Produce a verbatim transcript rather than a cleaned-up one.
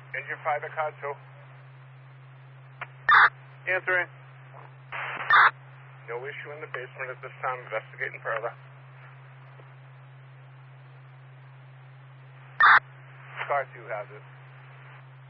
Engine five at car two. Answering. No issue in the basement at this time. Investigating further. Car two has it.